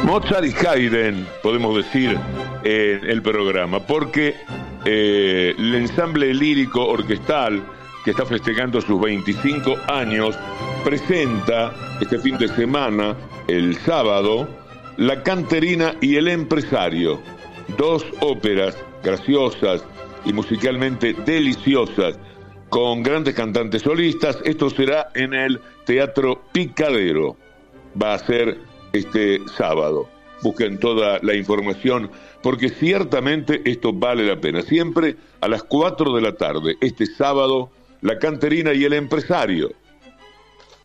Mozart y Haydn, podemos decir, en el programa, porque el ensamble lírico orquestal que está festejando sus 25 años presenta este fin de semana, el sábado, La Canterina y el Empresario, dos óperas graciosas y musicalmente deliciosas con grandes cantantes solistas. Esto será en el Teatro Picadero, va a ser este sábado. Busquen toda la información porque ciertamente esto vale la pena. Siempre a las 4 de la tarde, este sábado, La Canterina y el Empresario.